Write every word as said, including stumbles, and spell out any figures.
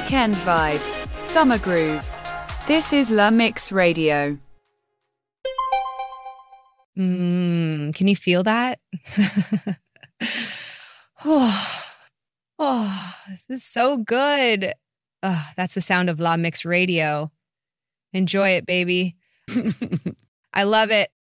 weekend vibes, summer grooves. This is La Mix Radio. Mm, can you feel that? oh, oh, this is so good. Oh, that's the sound of La Mix Radio. Enjoy it, baby. I love it.